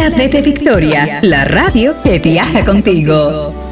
Vida desde Victoria, la radio que viaja contigo.